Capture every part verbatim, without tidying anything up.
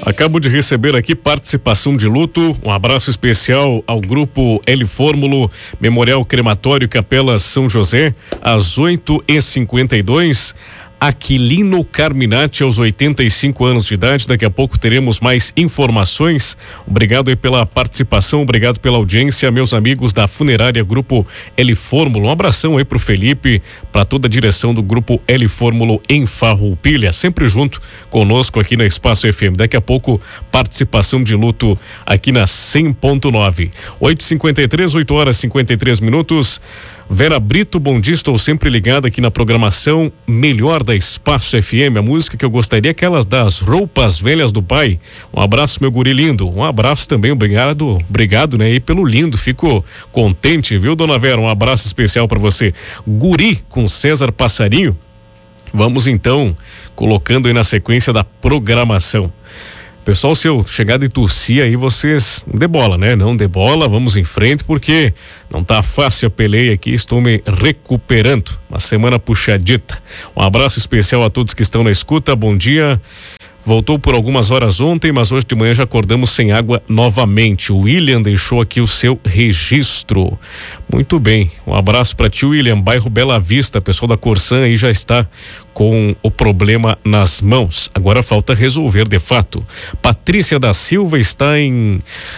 Acabo de receber aqui participação de luto. Um abraço especial ao grupo L Fórmulo, Memorial Crematório Capela São José, às oito e cinquenta e dois. Aquilino Carminati, aos oitenta e cinco anos de idade. Daqui a pouco teremos mais informações. Obrigado aí pela participação, obrigado pela audiência, meus amigos da Funerária Grupo L Fórmulo. Um abração aí pro Felipe, para toda a direção do Grupo L Fórmulo em Farroupilha, sempre junto conosco aqui na Espaço F M. Daqui a pouco, participação de luto aqui na cem ponto nove. oito e cinquenta e três, oito horas e cinquenta e três minutos. Vera Brito, bom dia, estou sempre ligado aqui na programação melhor da Espaço F M. A música que eu gostaria é aquelas das Roupas Velhas do Pai. Um abraço, meu guri lindo. Um abraço também, obrigado, obrigado, né, aí pelo lindo. Fico contente, viu, dona Vera? Um abraço especial para você. Guri com César Passarinho. Vamos então colocando aí na sequência da programação. Pessoal, se eu chegar de tossir aí, vocês debola, né? Não debola, vamos em frente, porque não tá fácil a peleia aqui, estou me recuperando. Uma semana puxadita. Um abraço especial a todos que estão na escuta, bom dia. Voltou por algumas horas ontem, mas hoje de manhã já acordamos sem água novamente. O William deixou aqui o seu registro. Muito bem, um abraço para ti, William, bairro Bela Vista. Pessoal da Corsan aí já está com o problema nas mãos. Agora falta resolver de fato. Patrícia da Silva está em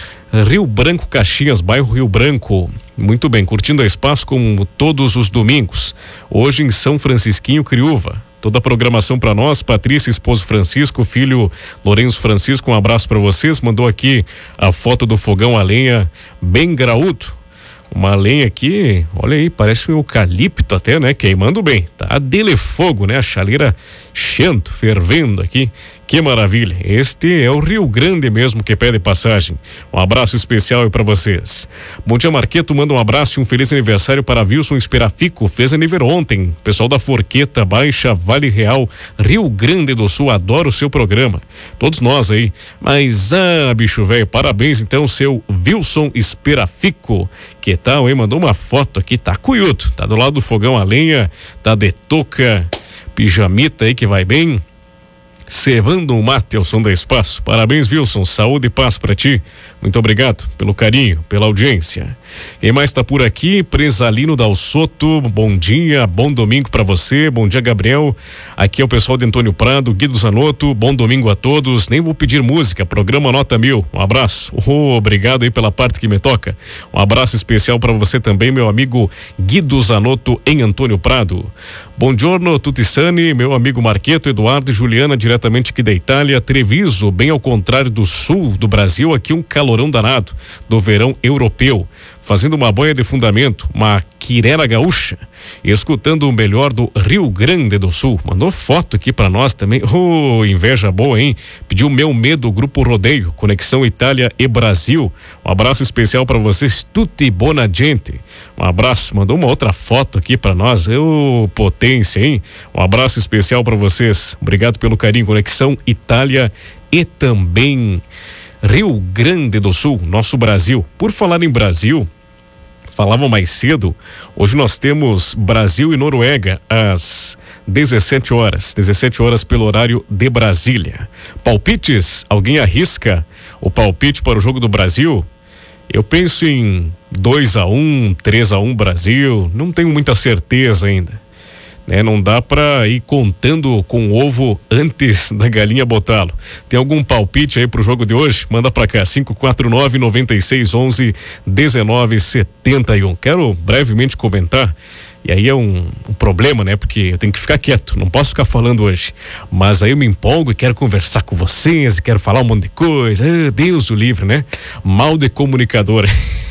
Rio Branco, Caxias, bairro Rio Branco. Muito bem, curtindo a Espaço como todos os domingos. Hoje em São Francisquinho, Criúva. Toda a programação para nós, Patrícia, esposo Francisco, filho Lourenço Francisco, um abraço para vocês. Mandou aqui a foto do fogão a lenha bem graúdo. Uma lenha aqui, olha aí, parece um eucalipto até, né? Queimando bem. Tá dele fogo, né? A chaleira chiando, fervendo aqui. Que maravilha. Este é o Rio Grande mesmo que pede passagem. Um abraço especial aí para vocês. Bom dia, Marqueto. Manda um abraço e um feliz aniversário para Wilson Esperafico. Fez aniversário ontem. Pessoal da Forqueta, Baixa, Vale Real, Rio Grande do Sul. Adoro o seu programa. Todos nós aí. Mas, ah, bicho velho, parabéns então, seu Wilson Esperafico. Que tal, hein? Mandou uma foto aqui. Tá cuiudo. Tá do lado do fogão a lenha. Tá de touca, pijamita aí que vai bem. Cevando um mate ao som da Espaço. Parabéns, Wilson. Saúde e paz para ti. Muito obrigado pelo carinho, pela audiência. Quem mais está por aqui? Presalino Dal Soto, bom dia, bom domingo para você. Bom dia, Gabriel. Aqui é o pessoal de Antônio Prado, Guido Zanotto. Bom domingo a todos. Nem vou pedir música, programa Nota Mil. Um abraço. Oh, obrigado aí pela parte que me toca. Um abraço especial para você também, meu amigo Guido Zanotto, em Antônio Prado. Bom giorno, tutti sani, meu amigo Marqueto, Eduardo e Juliana, diretamente aqui da Itália, Treviso, bem ao contrário do sul do Brasil, aqui um calorão danado do verão europeu, fazendo uma boia de fundamento, uma quirera gaúcha, e escutando o melhor do Rio Grande do Sul. Mandou foto aqui pra nós também. Oh, inveja boa, hein? Pediu Meu Medo, Grupo Rodeio, Conexão Itália e Brasil. Um abraço especial para vocês, tutti buona gente. Um abraço, mandou uma outra foto aqui pra nós. Oh, potência, hein? Um abraço especial para vocês. Obrigado pelo carinho, Conexão Itália e também Rio Grande do Sul, nosso Brasil. Por falar em Brasil, falavam mais cedo, hoje nós temos Brasil e Noruega às dezessete horas, dezessete horas pelo horário de Brasília. Palpites? Alguém arrisca o palpite para o jogo do Brasil? Eu penso em dois a um, três a um Brasil, não tenho muita certeza ainda. Né? Não dá para ir contando com o ovo antes da galinha botá-lo. Tem algum palpite aí pro jogo de hoje? Manda para cá, cinco quatro nove, nove seis, onze, dezenove, setenta e um. Quero brevemente comentar, e aí é um, um problema, né? Porque eu tenho que ficar quieto, não posso ficar falando hoje. Mas aí eu me empolgo e quero conversar com vocês, e quero falar um monte de coisa. Ah, Deus o livre, né? Mal de comunicador.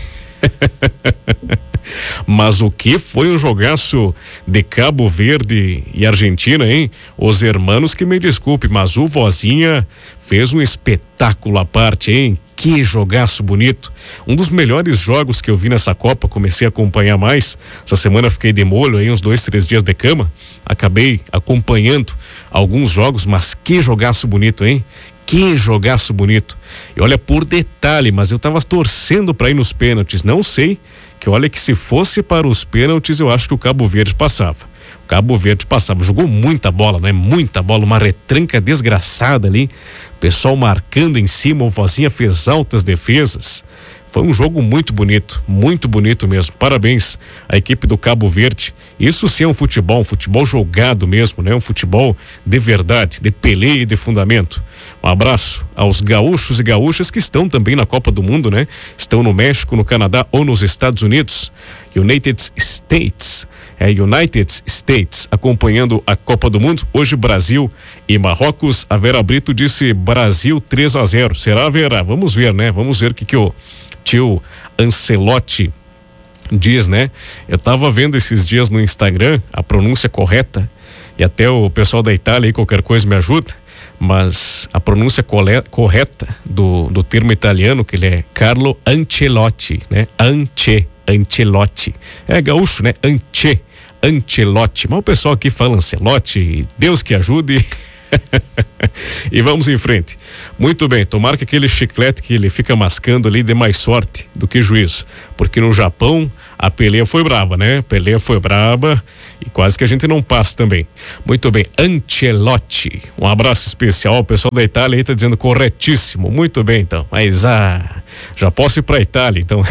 Mas o que foi um jogaço de Cabo Verde e Argentina, hein? Os hermanos que me desculpe, mas o Vozinha fez um espetáculo à parte, hein? Que jogaço bonito. Um dos melhores jogos que eu vi nessa Copa, comecei a acompanhar mais. Essa semana fiquei de molho aí, uns dois, três dias de cama. Acabei acompanhando alguns jogos, mas que jogaço bonito, hein? Que jogaço bonito. E olha, por detalhe, mas eu tava torcendo para ir nos pênaltis. Não sei, que olha que se fosse para os pênaltis, eu acho que o Cabo Verde passava. Cabo Verde passava, jogou muita bola, né? Muita bola, uma retranca desgraçada ali, pessoal marcando em cima, o Vozinha fez altas defesas. Foi um jogo muito bonito, muito bonito mesmo. Parabéns à equipe do Cabo Verde. Isso sim é um futebol, um futebol jogado mesmo, né? Um futebol de verdade, de peleia e de fundamento. Um abraço aos gaúchos e gaúchas que estão também na Copa do Mundo, né? Estão no México, no Canadá ou nos Estados Unidos. United States, é United States, acompanhando a Copa do Mundo. Hoje Brasil e Marrocos. A Vera Brito disse Brasil três a zero. Será, Vera? Vamos ver, né? Vamos ver o que que o tio Ancelotti diz, né? Eu tava vendo esses dias no Instagram a pronúncia correta, e até o pessoal da Itália aí, qualquer coisa me ajuda, mas a pronúncia cole- correta do, do termo italiano, que ele é Carlo Ancelotti, né? Ance, Ancelotti. É gaúcho, né? Ance, Ancelotti. Mas o pessoal aqui fala Ancelotti, Deus que ajude. E vamos em frente. Muito bem, tomara que aquele chiclete que ele fica mascando ali dê mais sorte do que juízo, porque no Japão a peleia foi braba, né? A peleia foi braba e quase que a gente não passa também. Muito bem, Ancelotti, um abraço especial ao pessoal da Itália aí, tá dizendo corretíssimo. Muito bem, então, mas ah, já posso ir pra Itália, então.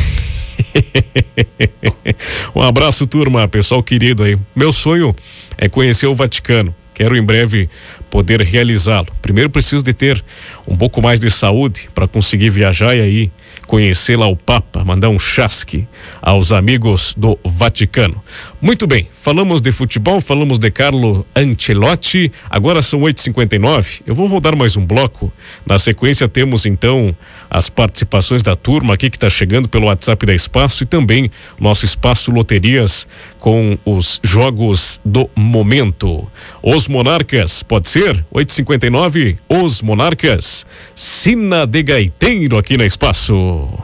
Um abraço, turma, pessoal querido aí. Meu sonho é conhecer o Vaticano. Quero em breve poder realizá-lo. Primeiro preciso de ter um pouco mais de saúde para conseguir viajar e aí conhecer lá o Papa, mandar um chasque aos amigos do Vaticano. Muito bem, falamos de futebol, falamos de Carlo Ancelotti, agora são oito e cinquenta e nove, eu vou rodar mais um bloco. Na sequência temos então as participações da turma aqui que está chegando pelo WhatsApp da Espaço e também nosso Espaço Loterias com os jogos do momento. Os Monarcas, pode ser? oito e cinquenta e nove, Os Monarcas, Sina de Gaiteiro aqui na Espaço.